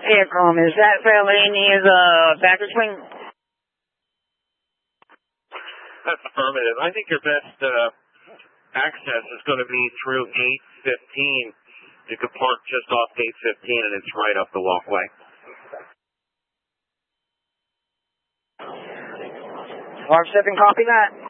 Aircom, is that fairly near the backer swing? That's affirmative. I think your best access is going to be through gate 15. You could park just off gate 15 and it's right up the walkway. Mark 7, copy that.